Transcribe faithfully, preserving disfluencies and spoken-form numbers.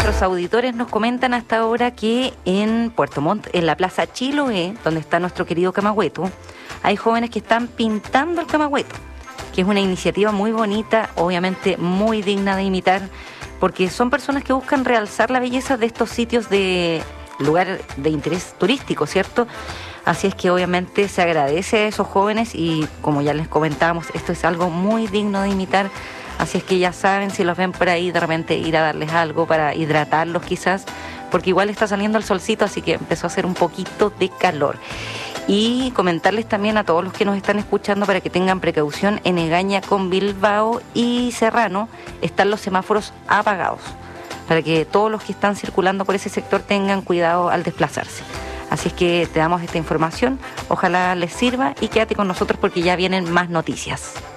nuestros auditores nos comentan hasta ahora que en Puerto Montt, en la Plaza Chiloé, donde está nuestro querido Camagüeto, hay jóvenes que están pintando el Camagüeto, que es una iniciativa muy bonita, obviamente muy digna de imitar, porque son personas que buscan realzar la belleza de estos sitios de lugar de interés turístico, ¿cierto? Así es que obviamente se agradece a esos jóvenes y como ya les comentábamos, esto es algo muy digno de imitar. Así es que ya saben, si los ven por ahí, de repente ir a darles algo para hidratarlos quizás, porque igual está saliendo el solcito, así que empezó a hacer un poquito de calor. Y comentarles también a todos los que nos están escuchando para que tengan precaución, en Egaña con Bilbao y Serrano están los semáforos apagados, para que todos los que están circulando por ese sector tengan cuidado al desplazarse. Así es que te damos esta información, ojalá les sirva y quédate con nosotros porque ya vienen más noticias.